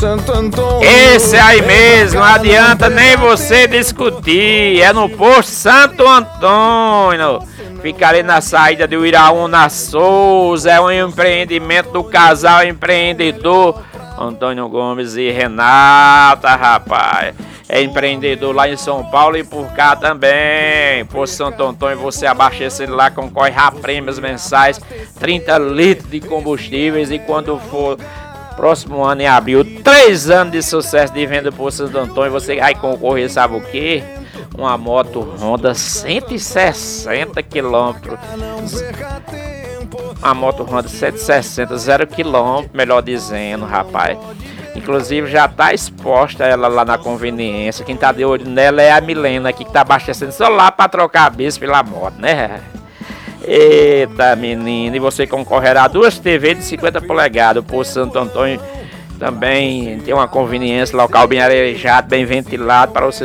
Santo Antônio. Esse aí mesmo, não adianta nem você discutir. É no posto Santo Antônio. Fica ali na saída de Uiraúna Souza. É um empreendimento do casal empreendedor Antônio Gomes e Renata, rapaz. É empreendedor lá em São Paulo e por cá também. Por Santo Antônio, você abastece ele lá, concorre a prêmios mensais, 30 litros de combustíveis. E quando for próximo ano, em abril, 3 anos de sucesso de venda por Santo Antônio, você vai concorrer, sabe o quê? Uma moto Honda 160 km. Uma moto Honda 160, 0 km, melhor dizendo, rapaz. Inclusive já tá exposta ela lá na conveniência. Quem tá de olho nela é a Milena aqui, que tá abastecendo só lá pra trocar a bis pela moto, né? Eita, menina, e você concorrerá a 2 TV de 50 polegadas. Por Santo Antônio também tem uma conveniência, local bem arejado, bem ventilado para você